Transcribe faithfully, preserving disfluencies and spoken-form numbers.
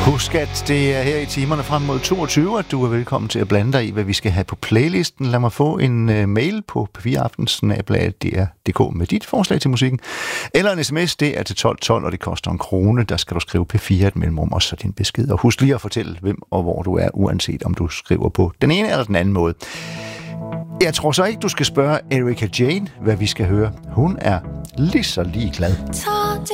Husk, at det er her i timerne frem mod toogtyve, at du er velkommen til at blande dig i, hvad vi skal have på playlisten. Lad mig få en uh, mail på p fire aften snabel-a d r punktum d k med dit forslag til musikken. Eller en sms, det er til tolv tolv, og det koster en krone. Der skal du skrive P fire et mellemrum, og så din besked. Og husk lige at fortælle, hvem og hvor du er, uanset om du skriver på den ene eller den anden måde. Jeg tror så ikke, du skal spørge Erika Jane, hvad vi skal høre. Hun er lige så ligeglad.